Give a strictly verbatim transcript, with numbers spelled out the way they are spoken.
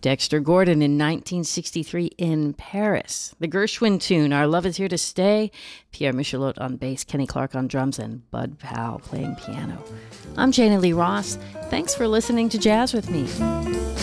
Dexter Gordon in nineteen sixty-three in Paris. The Gershwin tune, Our Love Is Here to Stay. Pierre Michelot on bass, Kenny Clark on drums, and Bud Powell playing piano. I'm Jana Lee Ross. Thanks for listening to Jazz with Me.